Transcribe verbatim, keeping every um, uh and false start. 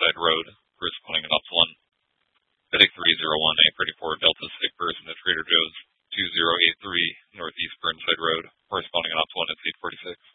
Burnside Road, corresponding in ops one. FedEx three zero one eight thirty-four Delta Sick Person at Trader Joe's two zero eight three Northeast Burnside Road, corresponding in ops one is eight forty-six.